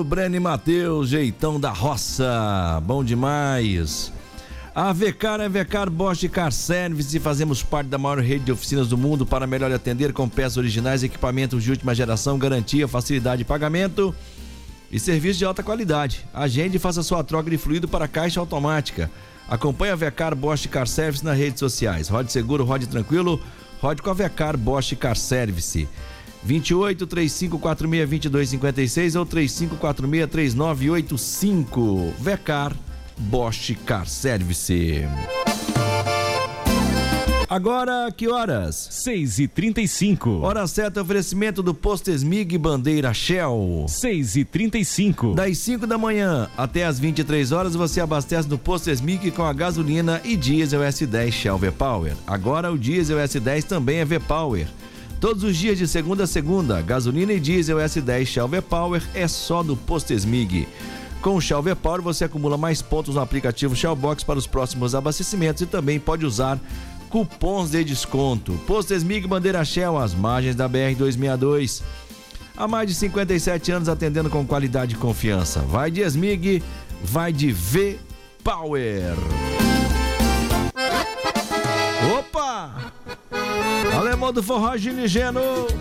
Juliano, Breno e Matheus, jeitão da roça, bom demais. A Vecar é Vecar Bosch Car Service e fazemos parte da maior rede de oficinas do mundo para melhor atender com peças originais, equipamentos de última geração, garantia, facilidade de pagamento e serviço de alta qualidade. Agende e faça sua troca de fluido para caixa automática. Acompanhe a Vecar Bosch Car Service nas redes sociais. Rode seguro, rode tranquilo, rode com a Vecar Bosch Car Service. 28 3546 2256 ou 3546 3985. Vecar Bosch Car Service. Agora, que horas? 6h35. Hora certa, oferecimento do Posto Esmig Bandeira Shell. 6h35. Das 5 da manhã até as 23 horas, você abastece no Posto Esmig com a gasolina e diesel S10 Shell V-Power. Agora o diesel S10 também é V-Power. Todos os dias de segunda a segunda, gasolina e diesel S10 Shell V-Power é só do Posto Esmig. Com o Shell V-Power você acumula mais pontos no aplicativo Shellbox para os próximos abastecimentos e também pode usar cupons de desconto. Posto Esmig Bandeira Shell, às margens da BR-262. Há mais de 57 anos atendendo com qualidade e confiança. Vai de Esmig, vai de V-Power. Opa! Alemão do Forró Ginigeno.